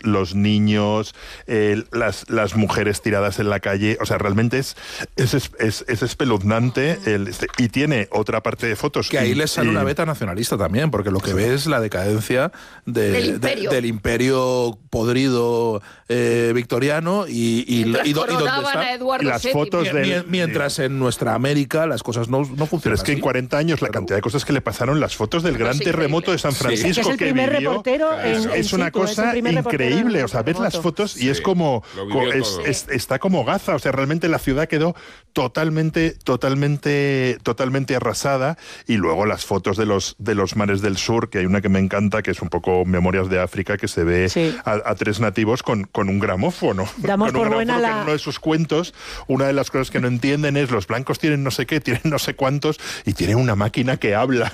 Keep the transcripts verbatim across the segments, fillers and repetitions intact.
los, los niños, eh, las, las mujeres tiradas en la calle. O sea, realmente es, es, es, es espeluznante. El, y tiene otra parte de fotos. Que ahí y, le sale y, una beta nacionalista también, porque lo que sí. ve es la decadencia de, del, imperio. De, del imperio podrido eh, victoriano y, y, y, y, y dónde está. Y las fotos de mientras en nuestra América las cosas no, no funcionan. Pero es que así. en cuarenta años la cantidad de cosas que le pasaron, las fotos del gran terremoto de San Francisco sí. es el que primer vivió, reportero en, es en una situ, cosa increíble. O sea, ves las fotos sí. y es como es, es, está como Gaza. O sea, realmente la ciudad quedó totalmente, totalmente, totalmente arrasada. Y luego las fotos de los de los mares del sur, que hay una que me encanta, que es un poco Memorias de África, que se ve sí. a, a tres nativos con, con un gramófono. Damos con un por gramófono buena que la... en uno de sus cuentos, una de las cosas que no entienden es los blancos tienen no sé qué, tienen no sé cuántos y tienen una máquina que habla.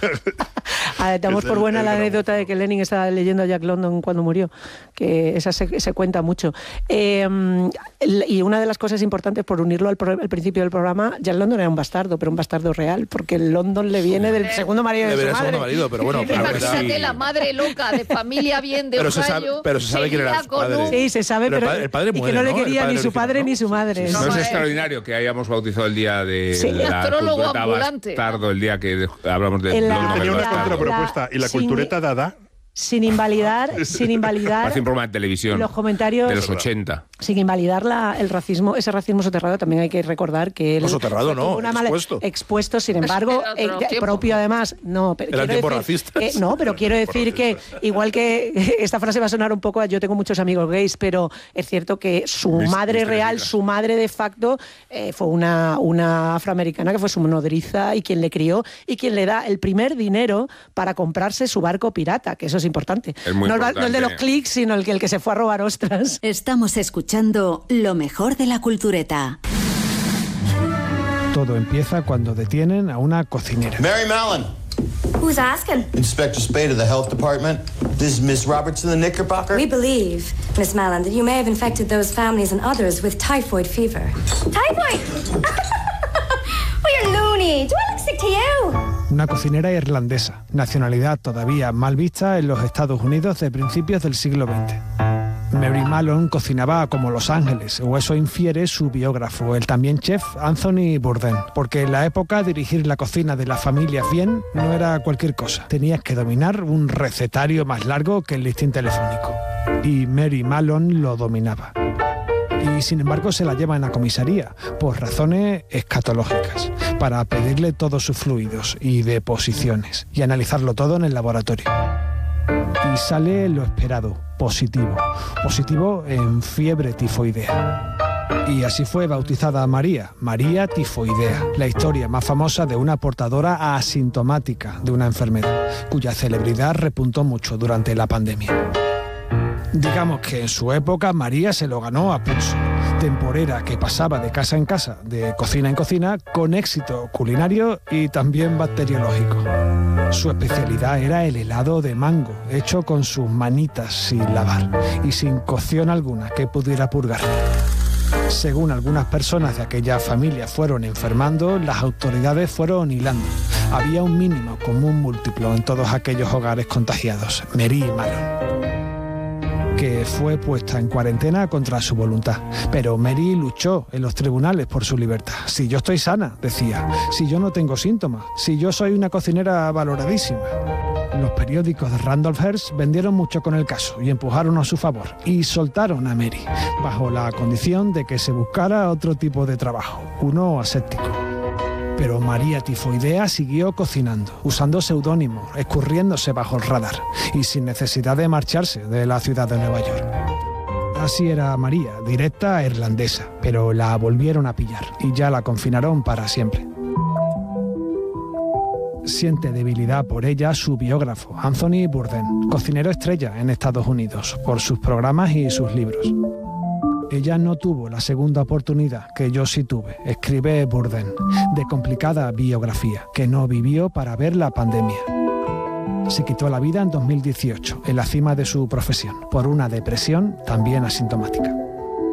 Damos por buena la anécdota de que Lenin estaba leyendo a Jack London cuando murió, que esa se, se cuenta mucho. Eh, y una de las cosas importantes, por unirlo al, pro, al principio del programa, Jack London era un bastardo, pero un bastardo real, porque el London le viene del segundo marido de, de su madre. Segundo marido, pero bueno, claro, imagínate era... la madre loca de familia bien de pero Ohio. Se sabe, pero se sabe quién era su padre. Sí, se sabe, pero, pero el padre, el padre muere, y que no le ¿no? quería ni su padre ¿no? ni su madre. Sí, ¿no? no es extraordinario que hayamos bautizado el día de sí. la astrólogo cultureta ambulante. bastardo, el día que hablamos de... La, tenía una la, contrapropuesta y la sin, cultureta dada... Sin invalidar, sin invalidar... Parece un programa de televisión los comentarios de los ochenta. Sin invalidar la, el racismo, ese racismo soterrado, también hay que recordar que él... No, soterrado no, una expuesto. Mala, expuesto, sin embargo, eh, propio además, no, pero Eran quiero tiempos decir, racistas. Eh, no, pero quiero decir que, igual que esta frase va a sonar un poco, yo tengo muchos amigos gays, pero es cierto que su Mis, madre mis real, amigas. su madre de facto, eh, fue una, una afroamericana que fue su nodriza y quien le crió y quien le da el primer dinero para comprarse su barco pirata, que eso es importante. Es muy no, el, importante. no el de los clics, sino el que, el que se fue a robar ostras. Estamos escuchando lo mejor de la cultureta. Todo empieza cuando detienen a una cocinera. Mary Mallon. Who's asking? Inspector Spade of the Health Department. This is Miss Robertson, the Knickerbocker. We believe, Miss Mallon, that you may have infected those families and others with typhoid fever. Typhoid? Oh, you're loony. Do I look sick to you? Una cocinera irlandesa, nacionalidad todavía mal vista en los Estados Unidos de principios del siglo veinte. Mary Mallon cocinaba como Los Ángeles, o eso infiere su biógrafo, el también chef Anthony Bourdain, porque en la época dirigir la cocina de las familias bien no era cualquier cosa. Tenías que dominar un recetario más largo que el listín telefónico. Y Mary Mallon lo dominaba. Y sin embargo se la llevan a comisaría por razones escatológicas, para pedirle todos sus fluidos y deposiciones y analizarlo todo en el laboratorio. Y sale lo esperado, positivo. Positivo en fiebre tifoidea. Y así fue bautizada María, María Tifoidea, la historia más famosa de una portadora asintomática de una enfermedad, cuya celebridad repuntó mucho durante la pandemia. Digamos que en su época María se lo ganó a pulso. Temporera que pasaba de casa en casa, de cocina en cocina, con éxito culinario y también bacteriológico. Su especialidad era el helado de mango, hecho con sus manitas sin lavar y sin cocción alguna que pudiera purgar. Según algunas personas de aquella familia fueron enfermando, las autoridades fueron hilando. Había un mínimo común múltiplo en todos aquellos hogares contagiados, Mary Mallon, que fue puesta en cuarentena contra su voluntad. Pero Mary luchó en los tribunales por su libertad. Si yo estoy sana, decía, si yo no tengo síntomas, si yo soy una cocinera valoradísima. Los periódicos de Randolph Hearst vendieron mucho con el caso y empujaron a su favor y soltaron a Mary, bajo la condición de que se buscara otro tipo de trabajo, uno aséptico. Pero María Tifoidea siguió cocinando, usando seudónimos, escurriéndose bajo el radar y sin necesidad de marcharse de la ciudad de Nueva York. Así era María, directa irlandesa, pero la volvieron a pillar y ya la confinaron para siempre. Siente debilidad por ella su biógrafo, Anthony Bourdain, cocinero estrella en Estados Unidos, por sus programas y sus libros. Ella no tuvo la segunda oportunidad que yo sí tuve, escribe Bourdain, de complicada biografía, que no vivió para ver la pandemia. Se quitó la vida en dos mil dieciocho, en la cima de su profesión, por una depresión también asintomática.